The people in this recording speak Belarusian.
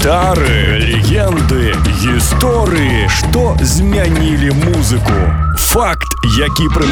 каментары, легенды, гісторыі, што змянілі музыку. Факт, які